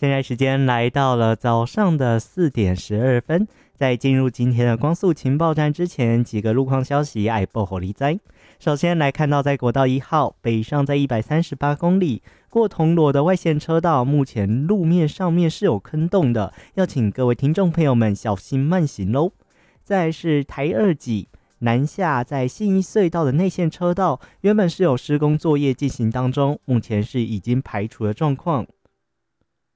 现在时间来到了早上的4点12分，在进入今天的光速情报站之前，几个路况消息爱报火力灾。首先来看到在国道1号北上在138公里过铜锣的外线车道，目前路面上面是有坑洞的，要请各位听众朋友们小心慢行咯。再来是台二级南下在信义隧道的内线车道，原本是有施工作业进行当中，目前是已经排除的状况，